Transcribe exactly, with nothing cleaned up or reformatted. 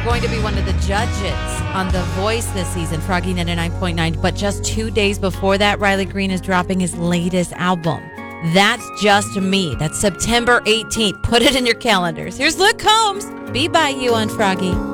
going to be one of the judges on The Voice this season, Froggy ninety-nine point nine. But just two days before that, Riley Green is dropping his latest album. That's Just Me. That's September eighteenth. Put it in your calendars. Here's Luke Combs. Be By You on Froggy.